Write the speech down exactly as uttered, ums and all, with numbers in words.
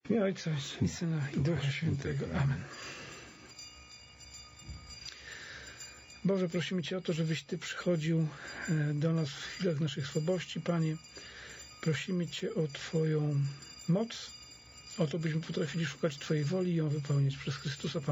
W imię Ojca i Syna i Ducha Świętego. Amen. Boże, prosimy Cię o to, żebyś Ty przychodził do nas w chwilach naszych słabości, Panie. Prosimy Cię o Twoją moc, o to, byśmy potrafili szukać Twojej woli i ją wypełnić przez Chrystusa Pana.